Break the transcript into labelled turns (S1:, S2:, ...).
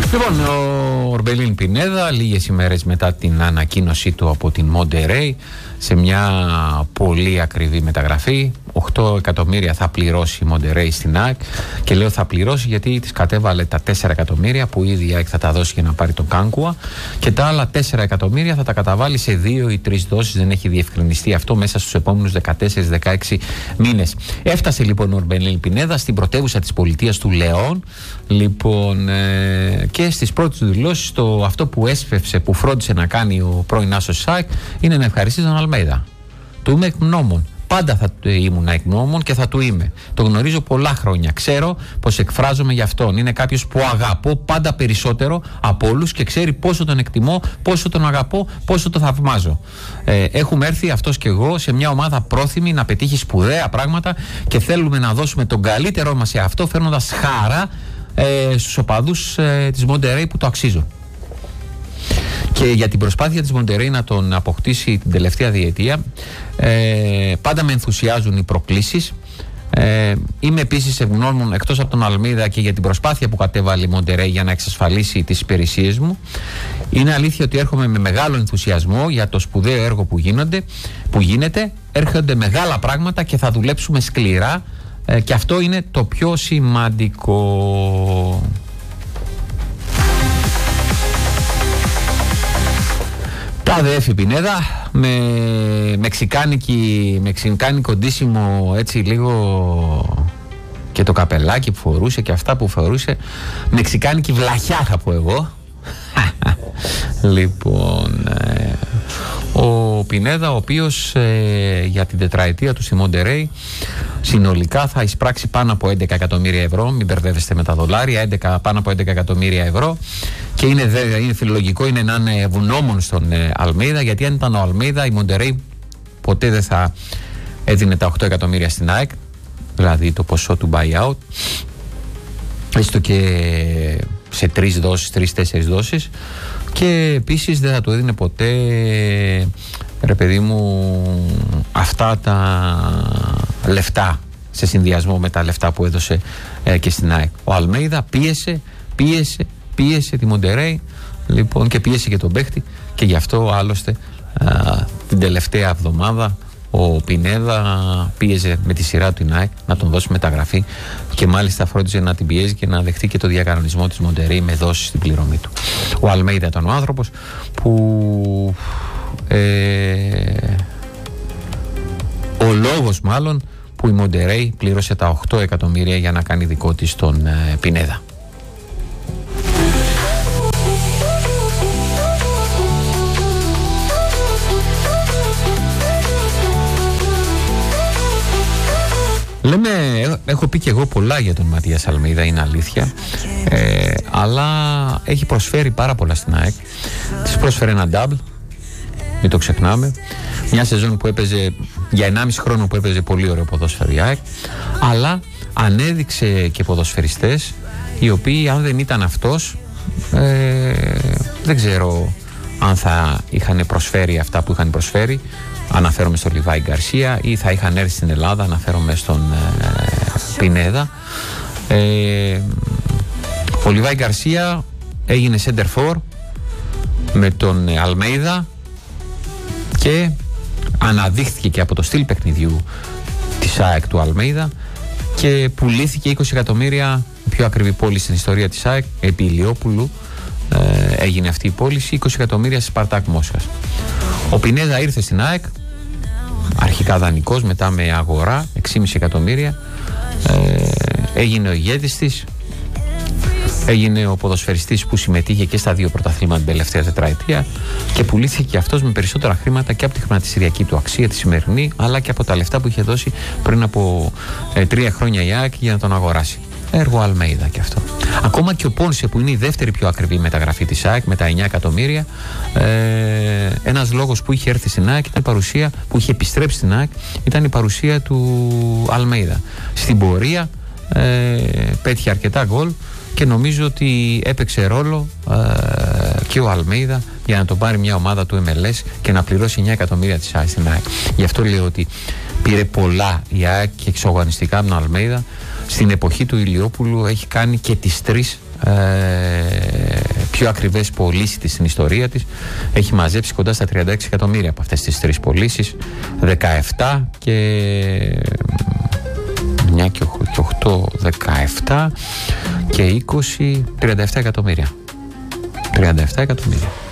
S1: Λοιπόν, ο Ορμπελίν Πινέδα, λίγες ημέρες μετά την ανακοίνωσή του από την Monterrey, σε μια πολύ ακριβή μεταγραφή, 8 εκατομμύρια θα πληρώσει η Monterrey στην ΑΕΚ. Και λέω θα πληρώσει γιατί της κατέβαλε τα 4 εκατομμύρια που ήδη η ΑΕΚ θα τα δώσει για να πάρει τον Κάνκουα, και τα άλλα 4 εκατομμύρια θα τα καταβάλει σε 2 ή 3 δόσεις. Δεν έχει διευκρινιστεί αυτό, μέσα στους επόμενους 14-16 μήνες. Έφτασε λοιπόν ο Ορμπελίν Πινέδα στην πρωτεύουσα της πολιτείας του Λεόν, λοιπόν, και στις πρώτες δηλώσεις αυτό που έσπευσε, που φρόντισε να κάνει ο πρώην άσος της ΑΕΚ, είναι να ευχαριστήσει τον Αλμέιδα. Του είμαι εκνόμων. Πάντα θα ήμουν εκνόμων και θα του είμαι. Το γνωρίζω πολλά χρόνια. Ξέρω πως εκφράζομαι για αυτόν. Είναι κάποιος που αγαπώ πάντα περισσότερο από όλους και ξέρει πόσο τον εκτιμώ, πόσο τον αγαπώ, πόσο τον θαυμάζω. Έχουμε έρθει αυτός και εγώ σε μια ομάδα πρόθυμη να πετύχει σπουδαία πράγματα και θέλουμε να δώσουμε τον καλύτερό μας σε αυτό, φέρνοντας χαρά στους οπαδούς της Monterrey που το αξίζουν. Και για την προσπάθεια της Monterrey να τον αποκτήσει την τελευταία διετία, πάντα με ενθουσιάζουν οι προκλήσεις. Είμαι επίσης ευγνώμων, εκτός από τον Αλμέιδα, και για την προσπάθεια που κατέβαλε η Monterrey για να εξασφαλίσει τις υπηρεσίες μου. Είναι αλήθεια ότι έρχομαι με μεγάλο ενθουσιασμό για το σπουδαίο έργο που γίνεται. Έρχονται μεγάλα πράγματα και θα δουλέψουμε σκληρά, και αυτό είναι το πιο σημαντικό. Τάδε Πινέδα με μεξικάνικο ντύσιμο, έτσι λίγο, και το καπελάκι που φορούσε και αυτά που φορούσε, μεξικάνικη βλαχιά θα πω εγώ. Λοιπόν, ο Πινέδα, ο οποίος για την τετραετία του στη Monterrey συνολικά θα εισπράξει πάνω από 11 εκατομμύρια ευρώ. Μην μπερδεύεστε με τα δολάρια, πάνω από 11 εκατομμύρια ευρώ. Και είναι φιλολογικό, είναι να είναι ευγνώμων στον Αλμέιδα, γιατί αν ήταν ο Αλμέιδα, η Monterrey ποτέ δεν θα έδινε τα 8 εκατομμύρια στην ΑΕΚ, δηλαδή το ποσό του buyout, έστω και σε 3-4 δόσεις, και επίσης δεν θα του έδινε ποτέ, ρε παιδί μου, αυτά τα λεφτά σε συνδυασμό με τα λεφτά που έδωσε και στην ΑΕΚ. Ο Αλμέιδα πίεσε τη Monterrey, λοιπόν, και πίεσε και τον παίχτη, και γι' αυτό άλλωστε την τελευταία εβδομάδα ο Πινέδα πίεζε με τη σειρά του την ΑΕΚ να τον δώσει μεταγραφή, και μάλιστα φρόντιζε να την πιέζει και να δεχτεί και το διακανονισμό της Monterrey με δόσεις στην πληρωμή του. Ο Αλμέιδα ήταν ο άνθρωπος που ο λόγος μάλλον που η Monterrey πλήρωσε τα 8 εκατομμύρια για να κάνει δικό της τον Πινέδα. Έχω πει και εγώ πολλά για τον Ματίας Αλμέιδα, είναι αλήθεια, αλλά έχει προσφέρει πάρα πολλά στην ΑΕΚ. Της πρόσφερε ένα double, μην το ξεχνάμε, μια σεζόν που έπαιζε, για 1,5 χρόνο που έπαιζε πολύ ωραίο ποδόσφαιρο η ΑΕΚ, αλλά ανέδειξε και ποδοσφαιριστές οι οποίοι, αν δεν ήταν αυτός, δεν ξέρω αν θα είχαν προσφέρει αυτά που είχαν προσφέρει. Αναφέρομαι στον Λιβάη Γκαρσία, ή θα είχαν έρθει στην Ελλάδα, αναφέρομαι στον Πινέδα. Ο Λιβάη Γκαρσία έγινε center for με τον Αλμέιδα και αναδείχθηκε και από το στυλ παιχνιδιού της ΑΕΚ του Αλμέιδα και πουλήθηκε 20 εκατομμύρια, η πιο ακριβή πώληση στην ιστορία της ΑΕΚ, επί Ηλιόπουλου έγινε αυτή η πώληση, 20 εκατομμύρια στη Σπαρτάκ Μόσχας. Ο Πινέδα ήρθε στην ΑΕΚ, αρχικά δανεικός, μετά με αγορά 6,5 εκατομμύρια, έγινε ο ηγέτης της, έγινε ο ποδοσφαιριστής που συμμετείχε και στα 2 πρωταθλήματα την τελευταία τετραετία και πουλήθηκε και αυτός με περισσότερα χρήματα και από τη χρηματιστηριακή του αξία, τη σημερινή, αλλά και από τα λεφτά που είχε δώσει πριν από 3 χρόνια η ΑΕΚ για να τον αγοράσει. Έργο Αλμέιδα και αυτό. Ακόμα και ο Πόνσε, που είναι η δεύτερη πιο ακριβή μεταγραφή της ΑΕΚ με τα 9 εκατομμύρια, ένας λόγος που είχε έρθει στην ΑΕΚ ήταν η παρουσία, που είχε επιστρέψει στην ΑΕΚ, ήταν η παρουσία του Αλμέιδα. Στην πορεία πέτυχε αρκετά γκολ και νομίζω ότι έπαιξε ρόλο και ο Αλμέιδα για να τον πάρει μια ομάδα του MLS και να πληρώσει 9 εκατομμύρια της ΑΕΚ στην ΑΕΚ. Γι' αυτό λέω ότι πήρε πολλά η ΑΕΚ και εξωγωνιστικά από τον Αλμέιδα. Στην εποχή του Ηλιόπουλου έχει κάνει και τις 3 πιο ακριβές πωλήσεις της στην ιστορία της. Έχει μαζέψει κοντά στα 36 εκατομμύρια από αυτές τις 3 πωλήσεις. 17 και 9 και 8, 17 και 20, 37 εκατομμύρια. 37 εκατομμύρια.